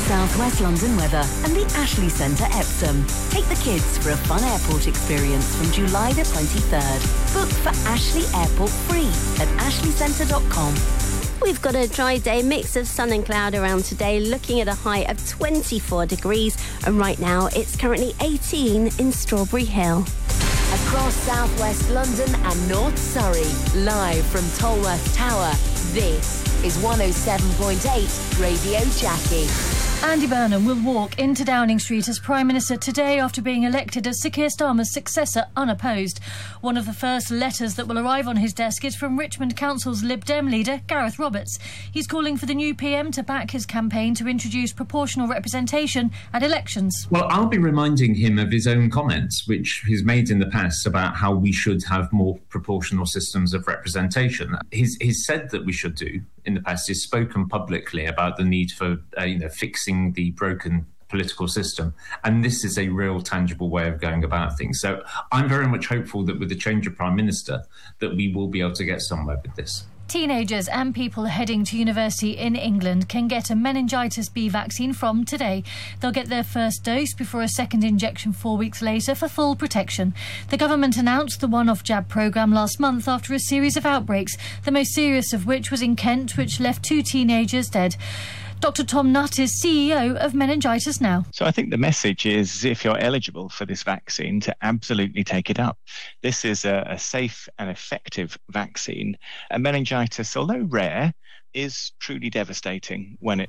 South West London weather and the Ashley Centre Epsom. Take the kids for a fun airport experience from July the 23rd. Book for Ashley Airport free at ashleycentre.com. We've got a dry day, mix of sun and cloud around today, looking at a high of 24 degrees. And right now, it's currently 18 in Strawberry Hill. Across southwest London and North Surrey, live from Tolworth Tower, this is 107.8 Radio Jackie. Andy Burnham will walk into Downing Street as Prime Minister today after being elected as Sir Keir Starmer's successor unopposed. One of the first letters that will arrive on his desk is from Richmond Council's Lib Dem leader, Gareth Roberts. He's calling for the new PM to back his campaign to introduce proportional representation at elections. Well, I'll be reminding him of his own comments, which he's made in the past about how we should have more proportional systems of representation. He's said that we should do in the past. He's spoken publicly about the need for fixing the broken political system, and this is a real tangible way of going about things. So I'm very much hopeful that with the change of Prime Minister that we will be able to get somewhere with this. Teenagers and people heading to university in England can get a meningitis B vaccine from today. They'll get their first dose before a second injection 4 weeks later for full protection. The government announced the one-off jab programme last month after a series of outbreaks, the most serious of which was in Kent, which left 2 teenagers dead. Dr Tom Nutt is CEO of Meningitis Now. So I think the message is, if you're eligible for this vaccine, to absolutely take it up. This is a safe and effective vaccine. And meningitis, although rare, is truly devastating when it